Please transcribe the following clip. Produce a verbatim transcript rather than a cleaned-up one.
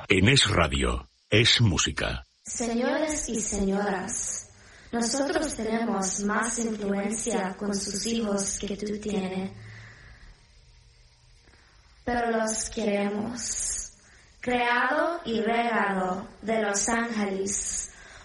En Es Radio, es música. Señores y señoras, nosotros tenemos más influencia con sus hijos que tú tienes, pero los queremos. Creado y regalo de Los Ángeles,